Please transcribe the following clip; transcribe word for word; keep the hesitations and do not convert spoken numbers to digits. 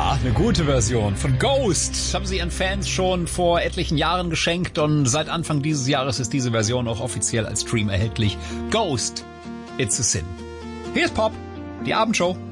Ja, eine gute Version von Ghost. Haben sie ihren Fans schon vor etlichen Jahren geschenkt und seit Anfang dieses Jahres ist diese Version auch offiziell als Stream erhältlich. Ghost, It's a Sin. Hier ist Pop, die Abendshow.